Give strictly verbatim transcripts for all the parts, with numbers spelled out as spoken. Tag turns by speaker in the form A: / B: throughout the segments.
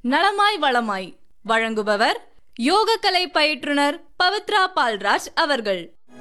A: நலமாய் வளமாய் வழங்குபவர் யோகக்கலை பயிற்றுனர் பவித்ரா பால்ராஜ் அவர்கள்.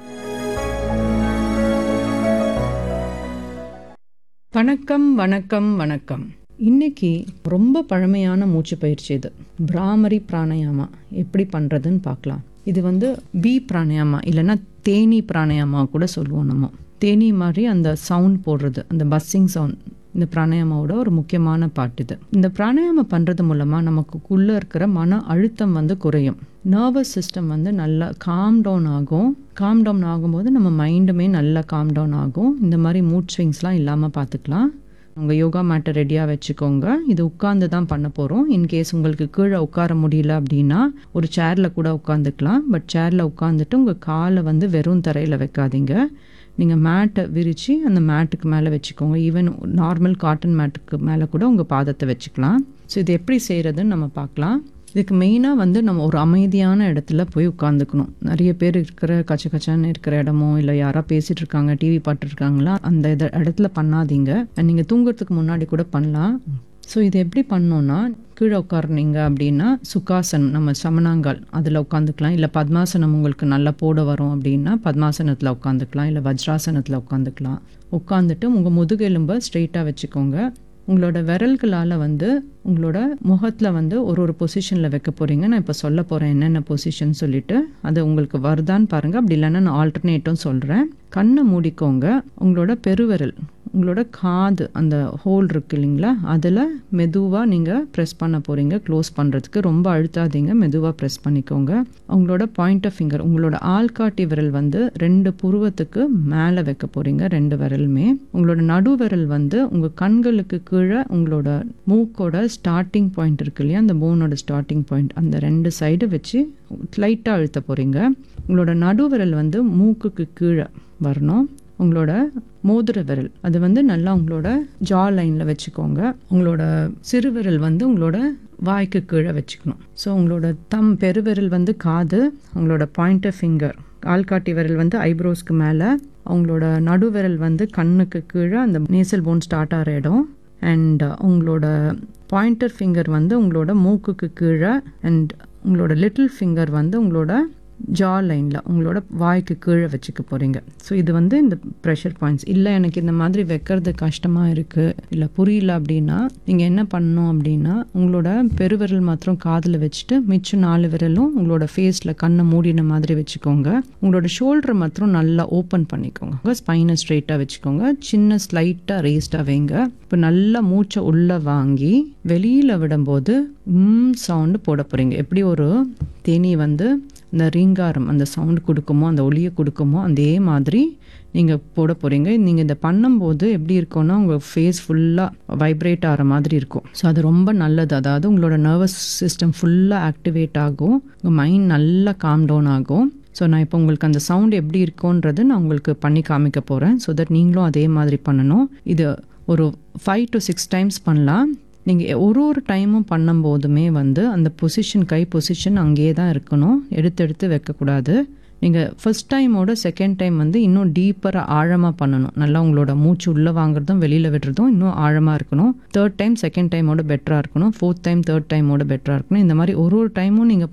B: வணக்கம் வணக்கம் வணக்கம். இன்னைக்கு ரொம்ப பழமையான மூச்சு பயிற்சி இது, பிராமரி பிராணாயாமா எப்படி பண்ணுறதுன்னு பார்க்கலாம். இது வந்து பி பிராணாயாமா இல்லைன்னா தேனி பிராணாயாமா கூட சொல்லுவோம். நம்ம தேனி மாதிரி அந்த சவுண்ட் போடுறது, அந்த பஸ்ஸிங் சவுண்ட் இந்த பிராணாயாமாவோட ஒரு முக்கியமான பாட்டு இது. இந்த பிராணாயாமம் பண்ணுறது மூலமாக நமக்குள்ளே இருக்கிற மன அழுத்தம் வந்து குறையும். நர்வஸ் சிஸ்டம் வந்து நல்லா காம் டவுன் ஆகும். காம் டவுன் ஆகும்போது நம்ம மைண்டுமே நல்லா காம் டவுன் ஆகும். இந்த மாதிரி மூட் ஸ்விங்ஸ்லாம் இல்லாமல் பார்த்துக்கலாம். உங்கள் யோகா மேட்டை ரெடியாக வச்சுக்கோங்க. இது உட்காந்து தான் பண்ண போகிறோம். இன்கேஸ் உங்களுக்கு கீழே உட்கார முடியல அப்படின்னா ஒரு சேரில் கூட உட்காந்துக்கலாம். பட் சேரில் உட்காந்துட்டு உங்கள் காலை வந்து வெறும் தரையில் வைக்காதீங்க. நீங்கள் மேட்டை விரித்து அந்த மேட்டுக்கு மேலே வச்சுக்கோங்க. ஈவன் நார்மல் காட்டன் மேட்டுக்கு மேலே கூட உங்கள் பாதத்தை வச்சுக்கலாம். ஸோ இது எப்படி செய்கிறதுன்னு நம்ம பார்க்கலாம். இதுக்கு மெயினாக வந்து நம்ம ஒரு அமைதியான இடத்துல போய் உட்காந்துக்கணும். நிறைய பேர் இருக்கிற கச்ச கச்சான்னு இருக்கிற இடமோ இல்லை யாரா பேசிகிட்டு இருக்காங்க, டிவி பார்த்துட்ருக்காங்களா, அந்த இத இடத்துல பண்ணாதீங்க. நீங்கள் தூங்குறதுக்கு முன்னாடி கூட பண்ணலாம். ஸோ இது எப்படி பண்ணோன்னா, கீழே உட்காருனீங்க அப்படின்னா சுகாசனம், நம்ம சமணாங்கால் அதில் உட்காந்துக்கலாம். இல்லை பத்மாசனம் உங்களுக்கு நல்லா போட வரும் அப்படின்னா பத்மாசனத்தில் உட்காந்துக்கலாம். இல்லை வஜ்ராசனத்தில் உட்காந்துக்கலாம். உட்காந்துட்டு உங்கள் முதுகெலும்பை ஸ்ட்ரெயிட்டாக வச்சுக்கோங்க. உங்களோட விரல்களால் வந்து உங்களோட முகத்தில் வந்து ஒரு ஒரு பொசிஷனில் வைக்க போகிறீங்க. நான் இப்போ சொல்ல போகிறேன் என்னென்ன பொசிஷன் சொல்லிவிட்டு அது உங்களுக்கு வருதான்னு பாருங்கள். அப்படி இல்லைன்னா நான் ஆல்டர்னேட்டும் சொல்கிறேன். கண்ணை மூடிக்கோங்க. உங்களோட பெருவிரல், உங்களோட காது அந்த ஹோல் இருக்கு இல்லைங்களா, அதில் மெதுவாக நீங்கள் ப்ரெஸ் பண்ண போகிறீங்க. க்ளோஸ் பண்ணுறதுக்கு ரொம்ப அழுத்தாதீங்க, மெதுவாக ப்ரெஸ் பண்ணிக்கோங்க. உங்களோட பாயிண்ட் ஆஃப் ஃபிங்கர், உங்களோட ஆள்காட்டி விரல் வந்து ரெண்டு புருவத்துக்கு மேலே வைக்க போகிறீங்க, ரெண்டு விரலுமே. உங்களோட நடு விரல் வந்து உங்கள் கண்களுக்கு கீழே உங்களோட மூக்கோட ஸ்டார்டிங் பாயிண்ட் இருக்கு இல்லையா, அந்த போனோட ஸ்டார்டிங் பாயிண்ட், அந்த ரெண்டு சைடு வச்சு லைட்டாக அழுத்த போகிறீங்க. உங்களோட நடு விரல் வந்து மூக்குக்கு கீழே வரணும். உங்களோட மோதிர விரல் அது வந்து நல்லா உங்களோட ஜா லைனில் வச்சுக்கோங்க. உங்களோட சிறுவிரல் வந்து உங்களோட வாய்க்கு கீழே வச்சுக்கணும். ஸோ உங்களோட தம் பெருவிரல் வந்து காது, உங்களோட பாயிண்ட் ஆஃப் ஃபிங்கர் ஆள்காட்டி விரல் வந்து ஐப்ரோஸ்க்கு மேலே, அவங்களோட நடுவிரல் வந்து கண்ணுக்கு கீழே அந்த நேசல் போன் ஸ்டார்ட் ஆகிற இடம். அண்ட் உங்களோட பாயிண்டர் ஃபிங்கர் வந்து உங்களோட மூக்குக்கு கீழே. அண்ட் உங்களோட லிட்டில் ஃபிங்கர் வந்து உங்களோட ஜா லைனில் உங்களோட வாய்க்கு கீழே வச்சுக்க போகிறீங்க. ஸோ இது வந்து இந்த ப்ரெஷர் பாயிண்ட்ஸ். இல்லை எனக்கு இந்த மாதிரி வைக்கிறது கஷ்டமாக இருக்குது, இல்லை புரியல அப்படின்னா நீங்கள் என்ன பண்ணணும் அப்படின்னா உங்களோட பெருவிரல் மாத்திரம் காதில் வச்சுட்டு மிச்சம் நாலு விரலும் உங்களோட ஃபேஸில் கண்ணை மூடின மாதிரி வச்சுக்கோங்க. உங்களோட ஷோல்டரை மாத்திரம் நல்லா ஓப்பன் பண்ணிக்கோங்க. ஸ்பைனை ஸ்ட்ரெயிட்டாக வச்சுக்கோங்க. சின்ன ஸ்லைட்டாக ரேஸ்டாக வைங்க. இப்போ நல்லா மூச்சை உள்ளே வாங்கி வெளியில் விடும்போது ம் சவுண்டு போட போகிறீங்க. எப்படி ஒரு தேனி வந்து இந்த ரீங்காரம் அந்த சவுண்டு கொடுக்குமோ, அந்த ஒளியை கொடுக்குமோ, அதே மாதிரி நீங்கள் போட போகிறீங்க. நீங்கள் இதை பண்ணும்போது எப்படி இருக்கும்னா உங்கள் ஃபேஸ் ஃபுல்லாக வைப்ரேட் ஆகிற மாதிரி இருக்கும். ஸோ அது ரொம்ப நல்லது. அதாவது உங்களோட நர்வஸ் சிஸ்டம் ஃபுல்லாக ஆக்டிவேட் ஆகும், உங்கள் மைண்ட் நல்லா காம் டவுன் ஆகும். ஸோ நான் இப்போ உங்களுக்கு அந்த சவுண்ட் எப்படி இருக்குன்றது நான் உங்களுக்கு பண்ணி காமிக்க போகிறேன். ஸோ தட் நீங்களும் அதே மாதிரி பண்ணணும். இது ஒரு ஃபைவ் டு சிக்ஸ் டைம்ஸ் பண்ணலாம். நீங்கள் ஒரு ஒரு டைமும் பண்ணும்போதுமே வந்து அந்த பொசிஷன், கை பொசிஷன் அங்கேயே தான் இருக்கணும், எடுத்து எடுத்து வைக்கக்கூடாது. நீங்கள் ஃபர்ஸ்ட் டைமோட செகண்ட் டைம் வந்து இன்னும் டீப்பராக ஆழமாக பண்ணணும். நல்லா உங்களோட மூச்சு உள்ளே வாங்குறதும் வெளியில் விடுறதும் இன்னும் ஆழமாக இருக்கணும். தேர்ட் டைம் செகண்ட் டைமோட பெட்டராக இருக்கணும். ஃபோர்த் டைம் தேர்ட் டைமோட பெட்டராக இருக்கணும். இந்த மாதிரி ஒரு ஒரு டைமும் நீங்கள்